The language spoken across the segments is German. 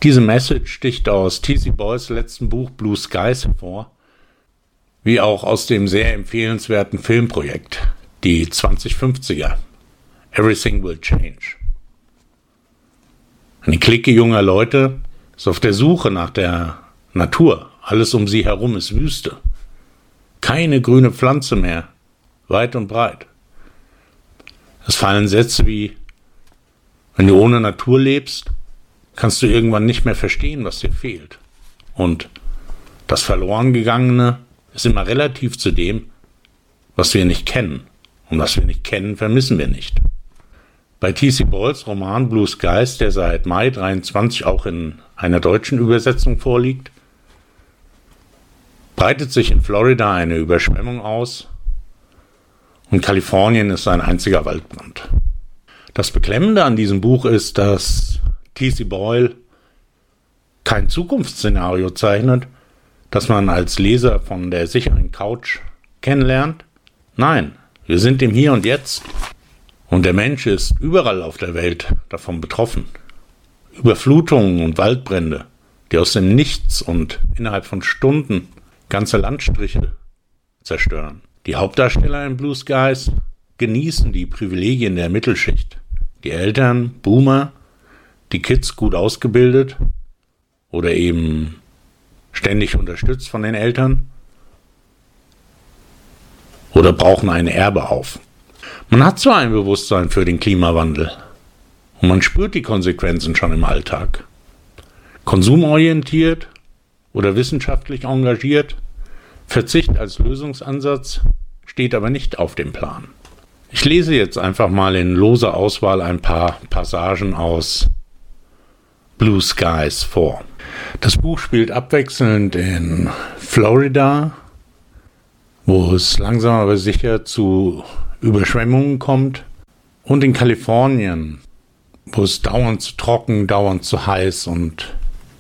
Diese Message sticht aus T.C. Boyles letzten Buch Blue Skies hervor, wie auch aus dem sehr empfehlenswerten Filmprojekt, die 2050er, Everything Will Change. Eine Clique junger Leute ist auf der Suche nach der Natur. Alles um sie herum ist Wüste. Keine grüne Pflanze mehr, weit und breit. Es fallen Sätze wie: Wenn du ohne Natur lebst, kannst du irgendwann nicht mehr verstehen, was dir fehlt. Und das Verlorengegangene ist immer relativ zu dem, was wir nicht kennen. Und was wir nicht kennen, vermissen wir nicht. Bei T.C. Boyles Roman Blue Skies, der seit Mai 23 auch in einer deutschen Übersetzung vorliegt, breitet sich in Florida eine Überschwemmung aus und Kalifornien ist ein einziger Waldbrand. Das Beklemmende an diesem Buch ist, dass T.C. Boyle kein Zukunftsszenario zeichnet, das man als Leser von der sicheren Couch kennenlernt. Nein, wir sind im Hier und Jetzt. Und der Mensch ist überall auf der Welt davon betroffen. Überflutungen und Waldbrände, die aus dem Nichts und innerhalb von Stunden ganze Landstriche zerstören. Die Hauptdarsteller in Blue Skies genießen die Privilegien der Mittelschicht. Die Eltern, Boomer, die Kids gut ausgebildet oder eben ständig unterstützt von den Eltern oder brauchen ein Erbe auf. Man hat zwar ein Bewusstsein für den Klimawandel und man spürt die Konsequenzen schon im Alltag. Konsumorientiert oder wissenschaftlich engagiert, Verzicht als Lösungsansatz steht aber nicht auf dem Plan. Ich lese jetzt einfach mal in loser Auswahl ein paar Passagen aus Blue Skies vor. Das Buch spielt abwechselnd in Florida, wo es langsam aber sicher zu Überschwemmungen kommt, und in Kalifornien, wo es dauernd zu trocken, dauernd zu heiß und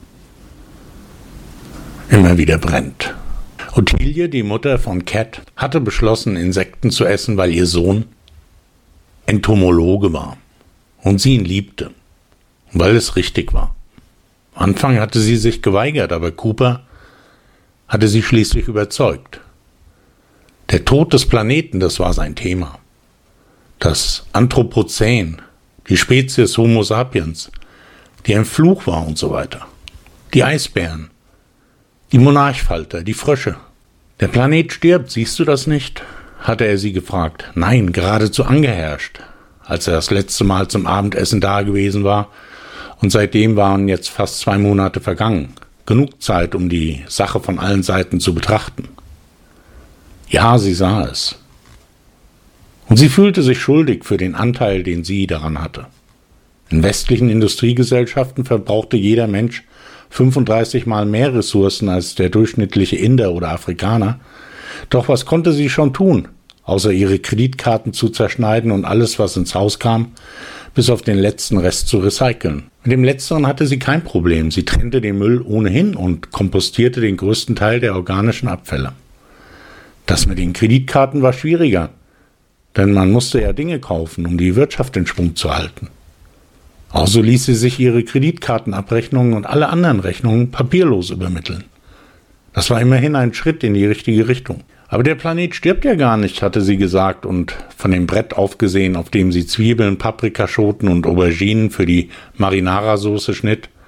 immer wieder brennt. Ottilie, die Mutter von Cat, hatte beschlossen, Insekten zu essen, weil ihr Sohn Entomologe war und sie ihn liebte und weil es richtig war. Am Anfang hatte sie sich geweigert, aber Cooper hatte sie schließlich überzeugt. Der Tod des Planeten, das war sein Thema. Das Anthropozän, die Spezies Homo sapiens, die ein Fluch war und so weiter. Die Eisbären, die Monarchfalter, die Frösche. Der Planet stirbt, siehst du das nicht? Hatte er sie gefragt. Nein, geradezu angeherrscht, als er das letzte Mal zum Abendessen da gewesen war. Und seitdem waren jetzt fast 2 Monate vergangen. Genug Zeit, um die Sache von allen Seiten zu betrachten. Ja, sie sah es. Und sie fühlte sich schuldig für den Anteil, den sie daran hatte. In westlichen Industriegesellschaften verbrauchte jeder Mensch 35 Mal mehr Ressourcen als der durchschnittliche Inder oder Afrikaner. Doch was konnte sie schon tun, außer ihre Kreditkarten zu zerschneiden und alles, was ins Haus kam, bis auf den letzten Rest zu recyceln? Mit dem Letzteren hatte sie kein Problem. Sie trennte den Müll ohnehin und kompostierte den größten Teil der organischen Abfälle. Das mit den Kreditkarten war schwieriger, denn man musste ja Dinge kaufen, um die Wirtschaft in Schwung zu halten. Auch so ließ sie sich ihre Kreditkartenabrechnungen und alle anderen Rechnungen papierlos übermitteln. Das war immerhin ein Schritt in die richtige Richtung. Aber der Planet stirbt ja gar nicht, hatte sie gesagt und von dem Brett aufgesehen, auf dem sie Zwiebeln, Paprikaschoten und Auberginen für die Marinara-Soße schnitt,